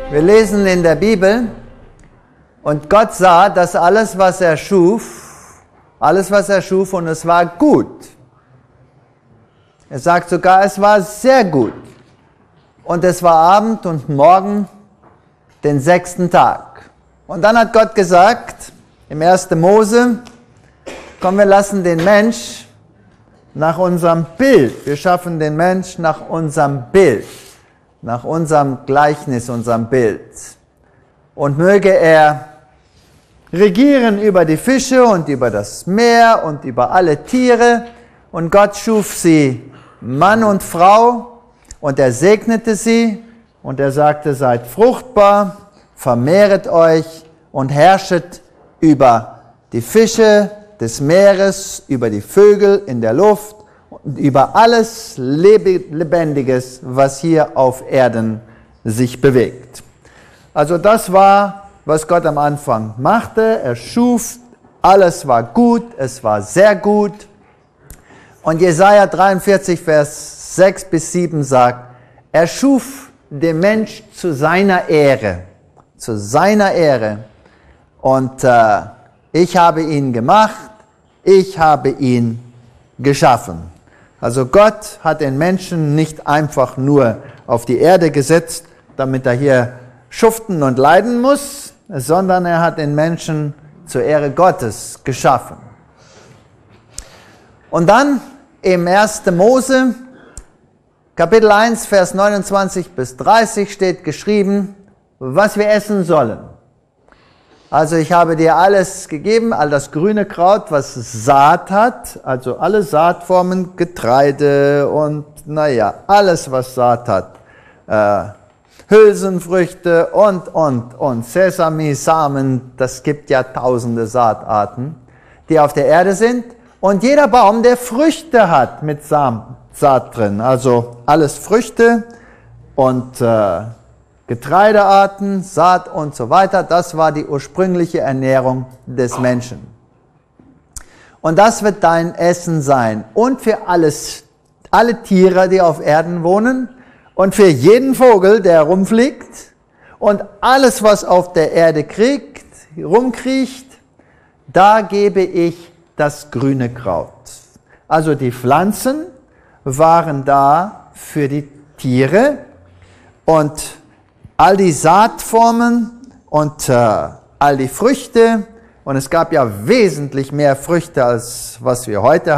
Wir lesen in der Bibel, und Gott sah, dass alles, was er schuf, und es war gut. Er sagt sogar, es war sehr gut. Und es war Abend und Morgen, den 6. Tag. Und dann hat Gott gesagt, im 1. Mose, komm, wir lassen den Mensch nach unserem Bild. Wir schaffen den Mensch nach unserem Bild, nach unserem Gleichnis, unserem Bild. Und möge er regieren über die Fische und über das Meer und über alle Tiere. Und Gott schuf sie Mann und Frau und er segnete sie und er sagte, seid fruchtbar, vermehret euch und herrschet über die Fische des Meeres, über die Vögel in der Luft und über alles Lebendiges, was hier auf Erden sich bewegt. Also das war, was Gott am Anfang machte. Er schuf, alles war gut, es war sehr gut. Und Jesaja 43, Vers 6 bis 7 sagt, er schuf den Mensch zu seiner Ehre. Zu seiner Ehre. Und ich habe ihn gemacht, ich habe ihn geschaffen. Also Gott hat den Menschen nicht einfach nur auf die Erde gesetzt, damit er hier schuften und leiden muss, sondern er hat den Menschen zur Ehre Gottes geschaffen. Und dann im 1. Mose, Kapitel 1, Vers 29 bis 30 steht geschrieben, was wir essen sollen. Also ich habe dir alles gegeben, all das grüne Kraut, was Saat hat, also alle Saatformen, Getreide und alles, was Saat hat. Hülsenfrüchte und Sesami, Samen, das gibt ja tausende Saatarten, die auf der Erde sind. Und jeder Baum, der Früchte hat mit Saat drin, also alles Früchte und Getreidearten, Saat und so weiter, das war die ursprüngliche Ernährung des Menschen. Und das wird dein Essen sein. Und für alle Tiere, die auf Erden wohnen, und für jeden Vogel, der rumfliegt, und alles, was auf der Erde rumkriecht, da gebe ich das grüne Kraut. Also die Pflanzen waren da für die Tiere und all die Saatformen und all die Früchte. Und es gab ja wesentlich mehr Früchte, als was wir heute haben.